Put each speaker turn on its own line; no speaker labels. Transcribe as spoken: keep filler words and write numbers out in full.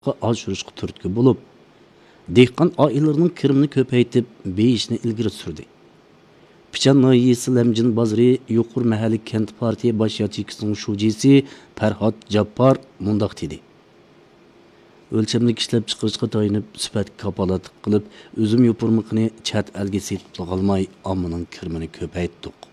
oshirishga turtki bo'lib, dehqon oilalarining kirimini ko'paytib, beyishni ilgari surdi. Pichan noyisi Lamjin bozori yuqur mahalliy kent partiya bosh yachikisining shujisi Farhod Jappar mundaq dedi. O'lchamli ishlab chiqarishga tayinib, sifat kapolatlik qilib, o'zim yopurmiqni chat elga setib olmay, ommaning kirimini ko'paytdik.